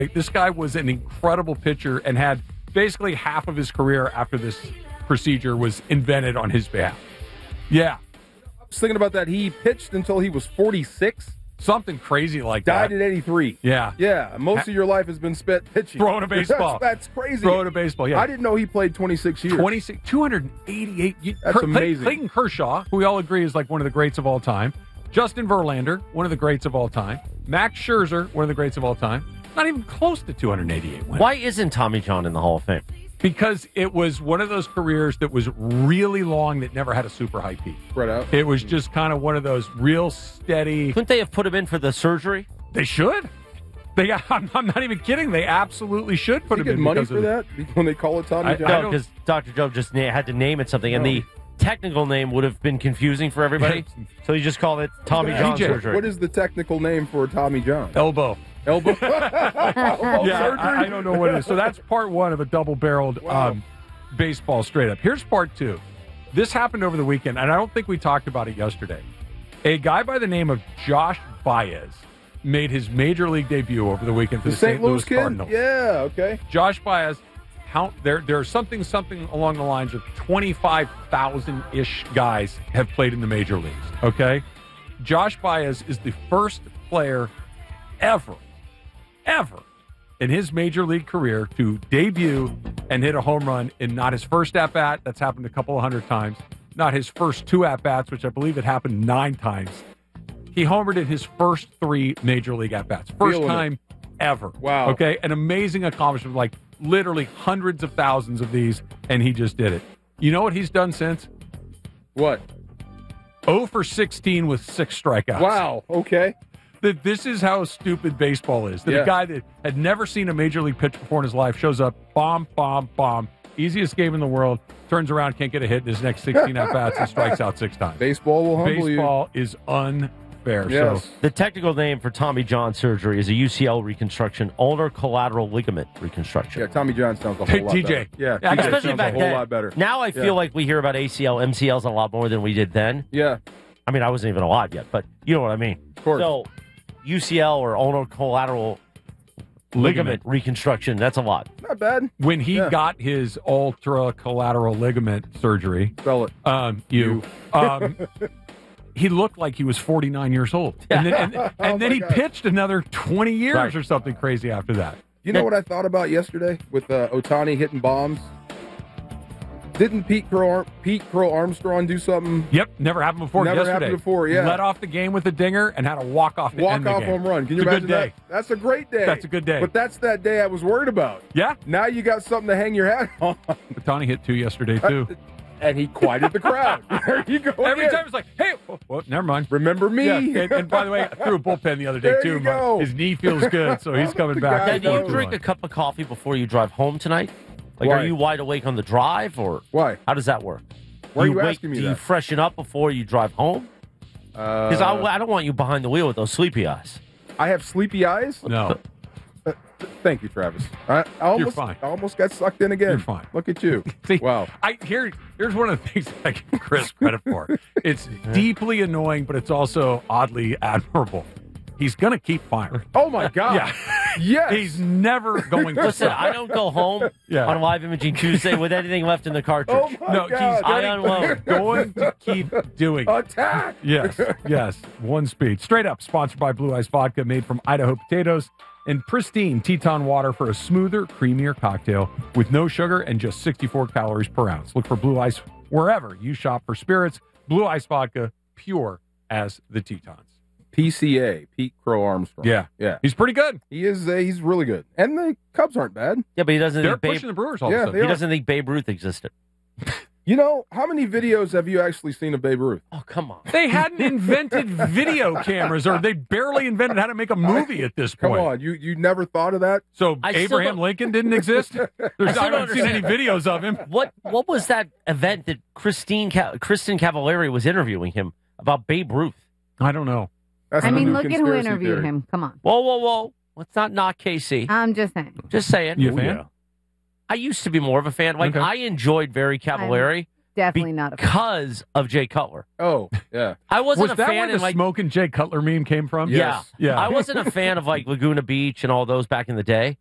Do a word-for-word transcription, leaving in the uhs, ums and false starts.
This guy was an incredible pitcher and had basically half of his career after this procedure was invented on his behalf. Yeah. I was thinking about that. He pitched until he was forty-six. Something crazy like Died that. at eighty-three. Yeah. Yeah. Most of your life has been spent pitching. Throwing a baseball. That's, that's crazy. Throwing a baseball, yeah. I didn't know he played twenty-six years. twenty-six, two hundred eighty-eight. You, That's Cur- amazing. Clayton Kershaw, who we all agree is like one of the greats of all time. Justin Verlander, one of the greats of all time. Max Scherzer, one of the greats of all time. Not even close to two hundred eighty-eight wins. Why isn't Tommy John in the Hall of Fame? Because it was one of those careers that was really long that never had a super high peak. Spread out. It was just kind of one of those real steady. Couldn't they have put him in for the surgery? They should. They got, I'm, I'm not even kidding. They absolutely should put Did him he get in money because for of that when they call it Tommy I- John? I No, don't- because Doctor Joe just na- had to name it something, and No. the technical name would have been confusing for everybody. So you just called it Tommy John T J, surgery. What is the technical name for Tommy John? elbow. Elbow. Elbow Yeah, surgery? I, I don't know what it is. So that's part one of a double-barreled Wow. um, baseball straight up. Here's part two. This happened over the weekend, and I don't think we talked about it yesterday. A guy by the name of Josh Baez made his major league debut over the weekend for The the, Saint Louis kid? Cardinals. Yeah, okay. Josh Baez, how, there, there's something something along the lines of twenty-five thousand-ish guys have played in the major leagues, okay? Josh Baez is the first player ever, ever in his major league career to debut and hit a home run in not his first at-bat, that's happened a couple of hundred times, not his first two at-bats, which I believe it happened nine times. He homered in his first three major league at-bats. First Feeling time ever. Wow. Okay, an amazing accomplishment, like literally hundreds of thousands of these, and he just did it. You know what he's done since? What? oh for sixteen with six strikeouts. Wow, okay. That this is how stupid baseball is. That Yeah. a guy that had never seen a major league pitch before in his life shows up, bomb, bomb, bomb, easiest game in the world, turns around, can't get a hit in his next sixteen at-bats and strikes out six times. Baseball will humble Baseball is unfair. Yes. So The technical name for Tommy John surgery is a U C L reconstruction, ulnar collateral ligament reconstruction. Yeah, Tommy John sounds a whole Hey, lot T J. better. Yeah, Yeah, I T J got it. Especially sounds back a whole then. lot better. Now I feel Yeah. like we hear about A C L, M C Ls a lot more than we did then. Yeah, I mean, I wasn't even alive yet, but you know what I mean. of course. So U C L or ulnar collateral ligament, ligament. reconstruction, that's a lot. Not bad. When he Yeah. got his ultra collateral ligament surgery, Spell it. um, you, um, he looked like he was forty-nine years old. And then, and, and Oh, then my he God. pitched another twenty years Right. or something crazy after that. You know what I thought about yesterday with uh, Otani hitting bombs? Didn't Pete Crow, Ar- Pete Crow Armstrong do something? Yep, never happened before. Never yesterday. happened before, yeah. Led off the game with a dinger and had a walk off. Walk off home run. Can you it's a imagine good day. that? That's a great day. That's a good day. But that's that day I was worried about. Yeah, Now you got something to hang your hat on. Otani hit two yesterday too. And he quieted the crowd. There you go. Every again. time it's like, hey, well, well, never mind. Remember me? Yeah, and, and by the way, I threw a bullpen the other day There too. you My- go. His knee feels good, so he's coming The back. guy Now, do you knows. drink a cup of coffee before you drive home tonight? Like, Why? are you wide awake on the drive, or Why? how does that work? Why are Do you wait, asking me Do you that? freshen up before you drive home? Because Uh, I, I don't want you behind the wheel with those sleepy eyes. I have sleepy eyes? No, Uh, th- thank you, Travis. I, I almost, fine. I almost got sucked in again. You're fine. Look at you. see, Wow. I here here's one of the things I give Chris credit for. It's deeply annoying, but it's also oddly admirable. He's gonna keep firing. Oh, my God. Yeah, Yes. he's never going to Listen, stop. I don't go home Yeah. on Live Imaging Tuesday with anything left in the cartridge. Oh, my No, he's God. I unload. going to keep doing it. Attack. Yes, yes. One speed. Straight up, sponsored by Blue Ice Vodka, made from Idaho potatoes and pristine Teton water for a smoother, creamier cocktail with no sugar and just sixty-four calories per ounce. Look for Blue Ice wherever you shop for spirits. Blue Ice Vodka, pure as the Tetons. P C A, Pete Crow Armstrong. Yeah. Yeah. He's pretty good. He is. Uh, he's really good. And the Cubs aren't bad. Yeah, but he doesn't They're think Babe, pushing the Brewers all Yeah, of a sudden. they he doesn't think Babe Ruth existed. You know, how many videos have you actually seen of Babe Ruth? Oh, come on. They hadn't invented video cameras, or they barely invented how to make a movie at this Come point. on. You you never thought of that? So I still Abraham don't- Lincoln didn't exist? There's, I, still don't haven't seen any understand. videos of him. What what was that event that Christine Ca- Kristen Cavallari was interviewing him about Babe Ruth? I don't know. That's I the mean, new look at who conspiracy interviewed theory. him. Come on. Whoa, whoa, whoa. Let's not knock K C. I'm just saying. Just saying. You a Oh, fan? yeah. I used to be more of a fan. Like, Okay. I enjoyed Very Cavallari, Definitely not a fan. because of Jay Cutler. Oh, yeah. I wasn't Was a that fan where the in like smoking Jay Cutler meme came from? yeah, Yes. Yeah. I wasn't a fan of like Laguna Beach and all those back in the day.